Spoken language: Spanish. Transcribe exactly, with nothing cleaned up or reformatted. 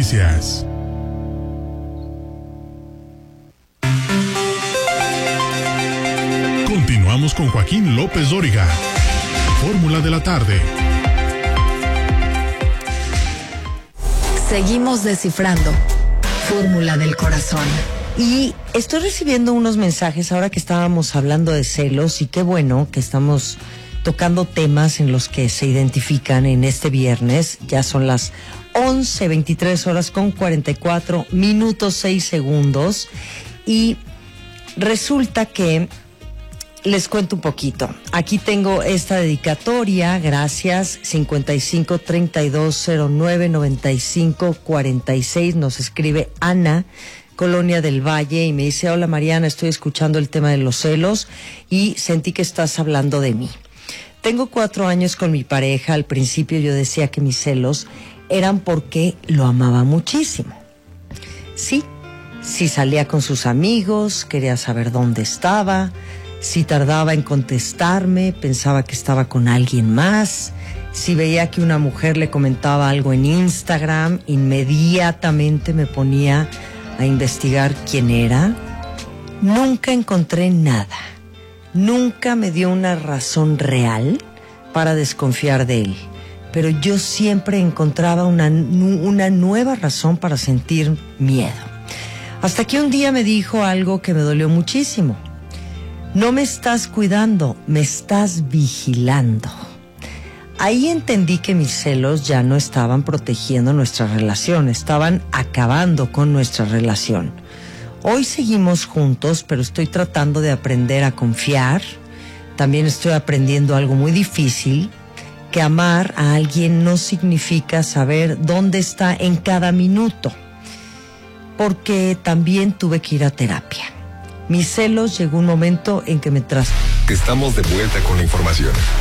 Noticias. Continuamos con Joaquín López Dóriga. Fórmula de la tarde. Seguimos descifrando Fórmula del Corazón. Y estoy recibiendo unos mensajes ahora que estábamos hablando de celos, y qué bueno que estamos tocando temas en los que se identifican en este viernes. Ya son las once veintitrés horas con cuarenta y cuatro minutos seis segundos. Y resulta que les cuento un poquito. Aquí tengo esta dedicatoria, gracias, cincuenta y cinco treinta y dos cero nueve noventa y cinco cuarenta y seis, nos escribe Ana, Colonia del Valle, y me dice: hola Mariana, estoy escuchando el tema de los celos y sentí que estás hablando de mí. Tengo cuatro años con mi pareja. Al principio yo decía que mis celos eran porque lo amaba muchísimo. Sí, si salía con sus amigos, quería saber dónde estaba. Si tardaba en contestarme, pensaba que estaba con alguien más. Si veía que una mujer le comentaba algo en Instagram, inmediatamente me ponía a investigar quién era. Nunca encontré nada. Nunca me dio una razón real para desconfiar de él. Pero yo siempre encontraba una, una nueva razón para sentir miedo. Hasta que un día me dijo algo que me dolió muchísimo. No me estás cuidando, me estás vigilando. Ahí entendí que mis celos ya no estaban protegiendo nuestra relación, estaban acabando con nuestra relación. Hoy seguimos juntos, pero estoy tratando de aprender a confiar. También estoy aprendiendo algo muy difícil, que amar a alguien no significa saber dónde está en cada minuto, porque también tuve que ir a terapia. Mis celos llegó un momento en que me tras... Estamos de vuelta con la información.